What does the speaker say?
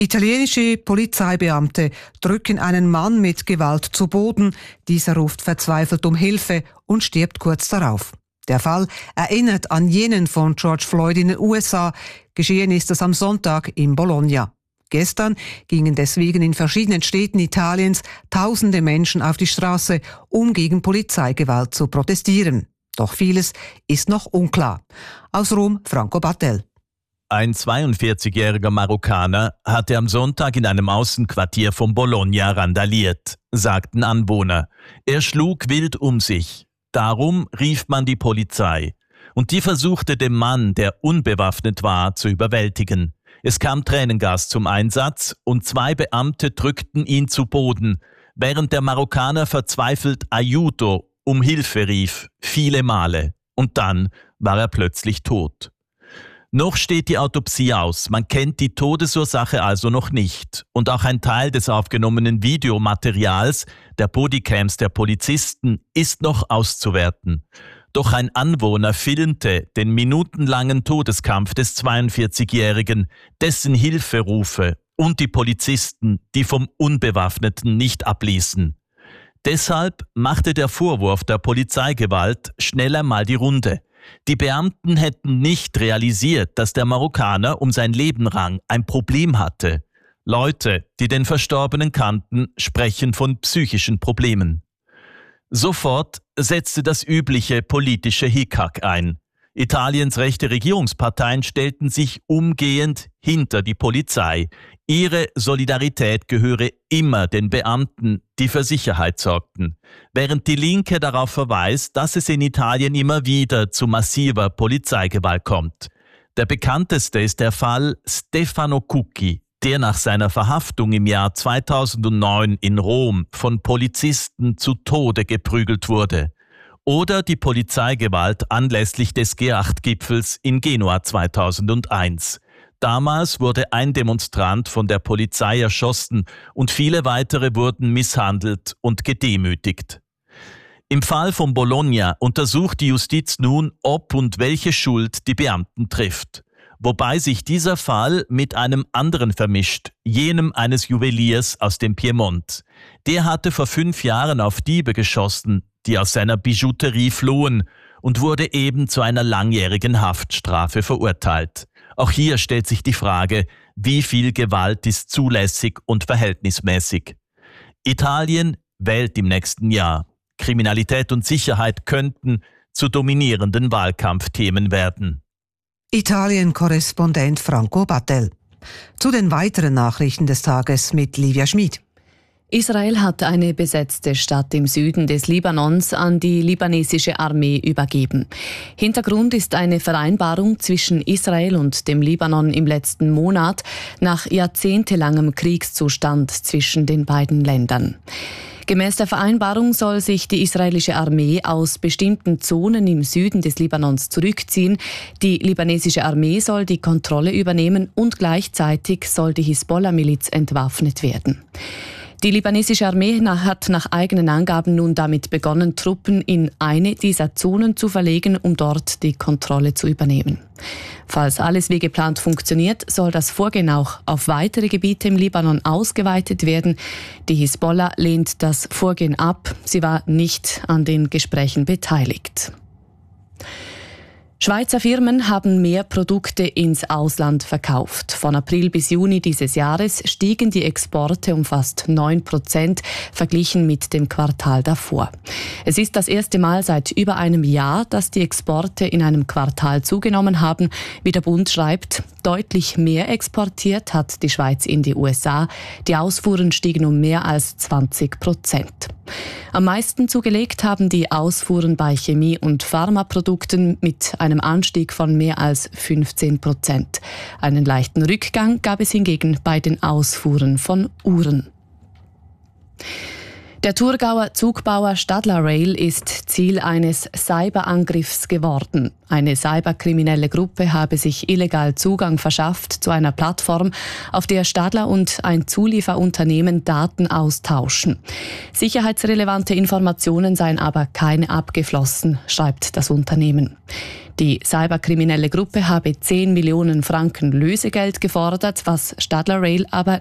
Italienische Polizeibeamte drücken einen Mann mit Gewalt zu Boden. Dieser ruft verzweifelt um Hilfe und stirbt kurz darauf. Der Fall erinnert an jenen von George Floyd in den USA. Geschehen ist es am Sonntag in Bologna. Gestern gingen deswegen in verschiedenen Städten Italiens tausende Menschen auf die Straße, um gegen Polizeigewalt zu protestieren. Doch vieles ist noch unklar. Aus Rom, Franco Battel. Ein 42-jähriger Marokkaner hatte am Sonntag in einem Außenquartier von Bologna randaliert, sagten Anwohner. Er schlug wild um sich. Darum rief man die Polizei. Und die versuchte den Mann, der unbewaffnet war, zu überwältigen. Es kam Tränengas zum Einsatz und 2 Beamte drückten ihn zu Boden, während der Marokkaner verzweifelt Aiuto, um Hilfe rief, viele Male. Und dann war er plötzlich tot. Noch steht die Autopsie aus, man kennt die Todesursache also noch nicht. Und auch ein Teil des aufgenommenen Videomaterials, der Bodycams der Polizisten, ist noch auszuwerten. Doch ein Anwohner filmte den minutenlangen Todeskampf des 42-Jährigen, dessen Hilferufe und die Polizisten, die vom Unbewaffneten nicht abließen. Deshalb machte der Vorwurf der Polizeigewalt schneller mal die Runde. Die Beamten hätten nicht realisiert, dass der Marokkaner um sein Leben rang, ein Problem hatte. Leute, die den Verstorbenen kannten, sprechen von psychischen Problemen. Sofort setzte das übliche politische Hickhack ein. Italiens rechte Regierungsparteien stellten sich umgehend hinter die Polizei. Ihre Solidarität gehöre immer den Beamten, die für Sicherheit sorgten, während die Linke darauf verweist, dass es in Italien immer wieder zu massiver Polizeigewalt kommt. Der bekannteste ist der Fall Stefano Cucchi, der nach seiner Verhaftung im Jahr 2009 in Rom von Polizisten zu Tode geprügelt wurde. Oder die Polizeigewalt anlässlich des G8-Gipfels in Genua 2001. Damals wurde ein Demonstrant von der Polizei erschossen und viele weitere wurden misshandelt und gedemütigt. Im Fall von Bologna untersucht die Justiz nun, ob und welche Schuld die Beamten trifft. Wobei sich dieser Fall mit einem anderen vermischt, jenem eines Juweliers aus dem Piemont. Der hatte vor 5 Jahren auf Diebe geschossen, die aus seiner Bijouterie flohen, und wurde eben zu einer langjährigen Haftstrafe verurteilt. Auch hier stellt sich die Frage, wie viel Gewalt ist zulässig und verhältnismäßig. Italien wählt im nächsten Jahr. Kriminalität und Sicherheit könnten zu dominierenden Wahlkampfthemen werden. Italien-Korrespondent Franco Battel. Zu den weiteren Nachrichten des Tages mit Livia Schmid. Israel hat eine besetzte Stadt im Süden des Libanons an die libanesische Armee übergeben. Hintergrund ist eine Vereinbarung zwischen Israel und dem Libanon im letzten Monat nach jahrzehntelangem Kriegszustand zwischen den beiden Ländern. Gemäß der Vereinbarung soll sich die israelische Armee aus bestimmten Zonen im Süden des Libanons zurückziehen. Die libanesische Armee soll die Kontrolle übernehmen und gleichzeitig soll die Hisbollah-Miliz entwaffnet werden. Die libanesische Armee hat nach eigenen Angaben nun damit begonnen, Truppen in eine dieser Zonen zu verlegen, um dort die Kontrolle zu übernehmen. Falls alles wie geplant funktioniert, soll das Vorgehen auch auf weitere Gebiete im Libanon ausgeweitet werden. Die Hisbollah lehnt das Vorgehen ab. Sie war nicht an den Gesprächen beteiligt. Schweizer Firmen haben mehr Produkte ins Ausland verkauft. Von April bis Juni dieses Jahres stiegen die Exporte um fast 9% verglichen mit dem Quartal davor. Es ist das erste Mal seit über einem Jahr, dass die Exporte in einem Quartal zugenommen haben. Wie der Bund schreibt, deutlich mehr exportiert hat die Schweiz in die USA. Die Ausfuhren stiegen um mehr als 20%. Am meisten zugelegt haben die Ausfuhren bei Chemie- und Pharmaprodukten mit einem Anstieg von mehr als 15%. Einen leichten Rückgang gab es hingegen bei den Ausfuhren von Uhren. Der Thurgauer Zugbauer Stadler Rail ist Ziel eines Cyberangriffs geworden. Eine cyberkriminelle Gruppe habe sich illegal Zugang verschafft zu einer Plattform, auf der Stadler und ein Zulieferunternehmen Daten austauschen. Sicherheitsrelevante Informationen seien aber keine abgeflossen, schreibt das Unternehmen. Die cyberkriminelle Gruppe habe 10 Millionen Franken Lösegeld gefordert, was Stadler Rail aber